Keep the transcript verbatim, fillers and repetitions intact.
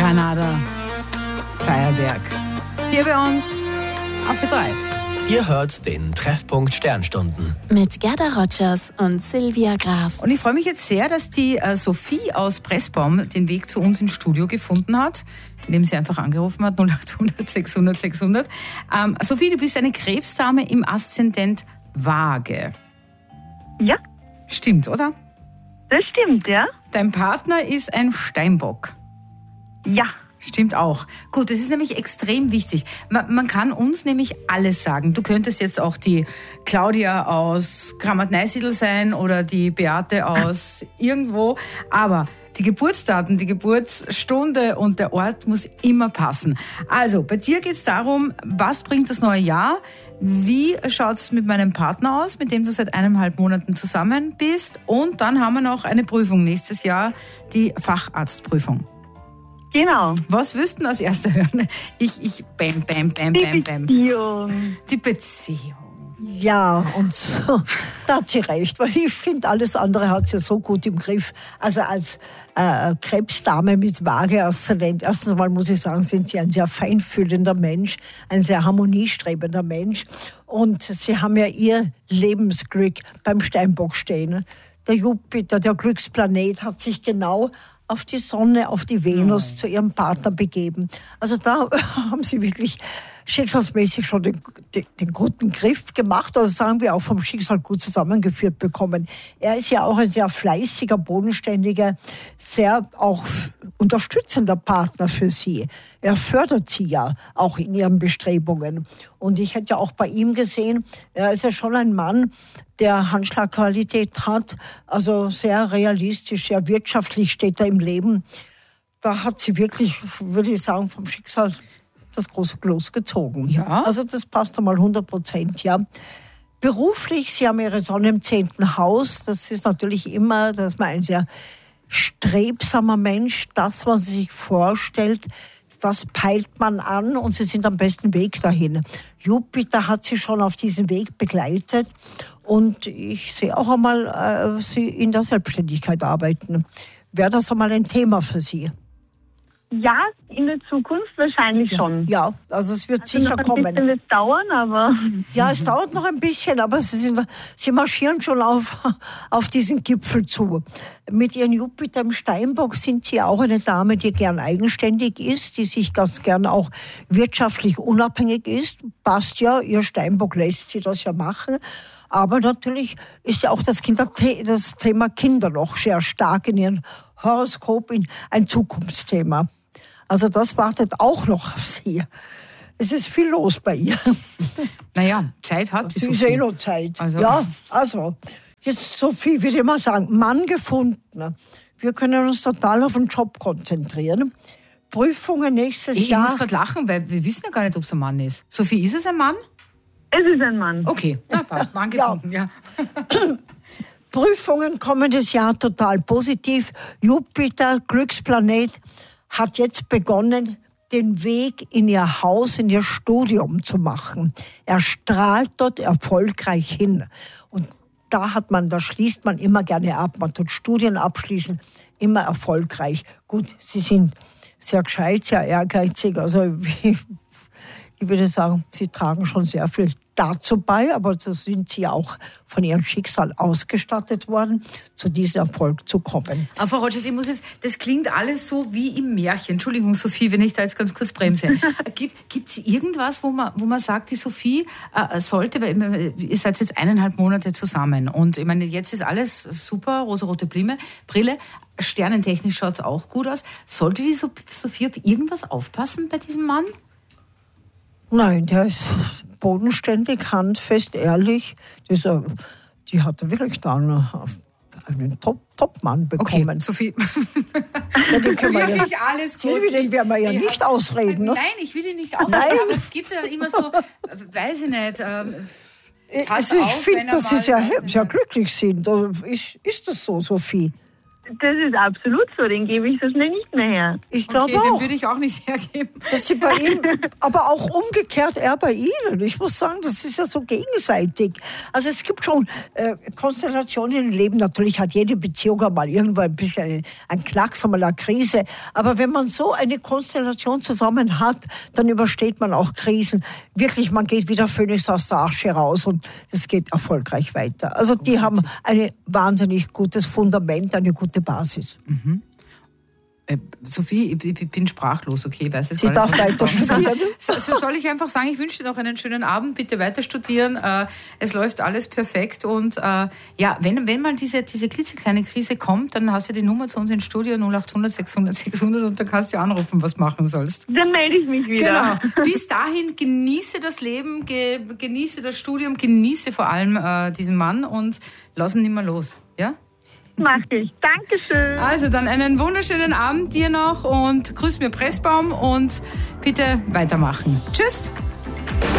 Granada. Feuerwerk. Hier bei uns auf Ö drei. Ihr hört den Treffpunkt Sternstunden. Mit Gerda Rogers und Silvia Graf. Und ich freue mich jetzt sehr, dass die äh, Sophie aus Pressbaum den Weg zu uns ins Studio gefunden hat, indem sie einfach angerufen hat, null acht hundert sechshundert sechshundert. Ähm, Sophie, du bist eine Krebsdame im Aszendent Waage. Ja, Stimmt, oder? das stimmt, ja. Dein Partner ist ein Steinbock. Ja, Stimmt auch. Gut, das ist nämlich extrem wichtig. Man, man kann uns nämlich alles sagen. Du könntest jetzt auch die Claudia aus Kramat-Neusiedl sein oder die Beate aus irgendwo. Aber die Geburtsdaten, die Geburtsstunde und der Ort muss immer passen. Also, bei dir geht es darum, was bringt das neue Jahr? Wie schaut's mit meinem Partner aus, mit dem du seit eineinhalb Monaten zusammen bist? Und dann haben wir noch eine Prüfung nächstes Jahr, die Facharztprüfung. genau. Was wirst du denn als erster hören? Ich, ich, bam, bam, bam, Die bam, bam. Beziehung. Die Beziehung. Ja, und so, da hat sie recht, weil ich finde, alles andere hat sie so gut im Griff. Also als äh, Krebsdame mit Waage Aszendent, erstens mal muss ich sagen, sind sie ein sehr feinfühlender Mensch, ein sehr harmoniestrebender Mensch. Und sie haben ja ihr Lebensglück beim Steinbock stehen. Der Jupiter, der Glücksplanet, hat sich genau auf die Sonne, auf die Venus Oh. zu ihrem Partner begeben. Also da haben sie wirklich schicksalsmäßig schon den, den, den guten Griff gemacht, also sagen wir auch vom Schicksal gut zusammengeführt bekommen. Er ist ja auch ein sehr fleißiger, bodenständiger, sehr auch f- unterstützender Partner für sie. Er fördert sie ja auch in ihren Bestrebungen. Und ich hätte ja auch bei ihm gesehen, er ist ja schon ein Mann, der Handschlagqualität hat, also sehr realistisch, sehr wirtschaftlich steht er im Leben. Da hat sie wirklich, würde ich sagen, vom Schicksal das große Los gezogen. Ja? Also das passt einmal hundert Prozent, ja. Beruflich, Sie haben Ihre Sonne im zehnten Haus. Das ist natürlich immer, dass man ein sehr strebsamer Mensch, das, was sich vorstellt, das peilt man an und Sie sind am besten Weg dahin. Jupiter hat Sie schon auf diesem Weg begleitet und ich sehe auch einmal äh, Sie in der Selbstständigkeit arbeiten. Wäre das einmal ein Thema für Sie? Ja, in der Zukunft wahrscheinlich schon. Ja, also es wird Also sicher noch ein kommen. bisschen wird es dauern, aber Ja, es dauert noch ein bisschen, aber sie, sind, sie marschieren schon auf, auf diesen Gipfel zu. Mit ihren Jupiter im Steinbock sind sie auch eine Dame, die gern eigenständig ist, die sich ganz gern auch wirtschaftlich unabhängig ist. Passt ja, ihr Steinbock lässt sie das ja machen. Aber natürlich ist ja auch das, Kinder, das Thema Kinder noch sehr stark in ihrem Horoskop ein Zukunftsthema. Also das wartet auch noch auf sie. Es ist viel los bei ihr. Naja, Zeit hat die Sie ist Sophie. eh noch Zeit. Also- Ja, also, jetzt Sophie, würde ich mal sagen, Mann gefunden. Wir können uns total auf den Job konzentrieren. Prüfungen nächstes Ich, ich Jahr. muss gerade lachen, weil wir wissen ja gar nicht, ob es ein Mann ist. Sophie, ist es ein Mann? es ist ein Mann. Okay, na passt, Mann gefunden, ja. Prüfungen kommendes Jahr total positiv. Jupiter, Glücksplanet, hat jetzt begonnen, den Weg in ihr Haus, in ihr Studium zu machen. Er strahlt dort erfolgreich hin. Und da hat man, da schließt man immer gerne ab. Man tut Studien abschließen, immer erfolgreich. Gut, sie sind sehr gescheit, sehr ehrgeizig. Also ich würde sagen, sie tragen schon sehr viel dazu bei, aber so sind sie auch von ihrem Schicksal ausgestattet worden, zu diesem Erfolg zu kommen. Aber Frau Rogers, ich muss jetzt, das klingt alles so wie im Märchen. Entschuldigung, Sophie, wenn ich da jetzt ganz kurz bremse. Gibt es irgendwas, wo man, wo man sagt, die Sophie äh, sollte, weil ich meine, ihr seid jetzt eineinhalb Monate zusammen und ich meine, jetzt ist alles super, rosarote Brille, Brille, sternentechnisch schaut es auch gut aus. Sollte die So- Sophie auf irgendwas aufpassen bei diesem Mann? Nein, der ist bodenständig, handfest, ehrlich. Das, äh, die hat er wirklich da einen, einen Top, Top-Mann Okay, bekommen. Sophie. Ja, den können wir ja, Wirklich alles gut. Silvi, den werden wir ja Ich- nicht ausreden. Ne? Nein, ich will ihn nicht ausreden, Nein. aber es gibt ja immer so, weiß ich nicht, ähm, pass Also ich auf, wenn finde, er dass sie mal- sehr, weiß ich sehr nicht. glücklich sind. Also Ist, ist das so, Sophie? Das ist absolut so, den gebe ich so schnell nicht mehr her. Ich glaube Okay, den auch, würde ich auch nicht hergeben. dass sie bei ihm, aber auch umgekehrt er bei Ihnen. Ich muss sagen, das ist ja so gegenseitig. Also es gibt schon äh, Konstellationen im Leben. Natürlich hat jede Beziehung einmal irgendwo ein bisschen einen, einen Knacks, einmal eine Krise. Aber wenn man so eine Konstellation zusammen hat, dann übersteht man auch Krisen. Wirklich, man geht wieder Phönix aus der Asche raus und es geht erfolgreich weiter. Also die haben ein wahnsinnig gutes Fundament, eine gute Basis. Mhm. Äh, Sophie, ich, ich bin sprachlos, okay? Weiß jetzt Sie gar nicht, darf was ich weiter sagen soll. studieren. So, so soll ich einfach sagen, ich wünsche dir noch einen schönen Abend, bitte weiter studieren. Äh, es läuft alles perfekt und äh, ja, wenn, wenn mal diese, diese klitzekleine Krise kommt, dann hast du die Nummer zu uns ins Studio null acht hundert sechshundert sechshundert und dann kannst du anrufen, was machen sollst. Dann melde ich mich wieder. Genau. Bis dahin genieße das Leben, ge, genieße das Studium, genieße vor allem äh, diesen Mann und lass ihn nicht mehr los. Ja? Mach ich. Dankeschön. Also dann einen wunderschönen Abend dir noch und grüß mir Pressbaum und bitte weitermachen. Tschüss!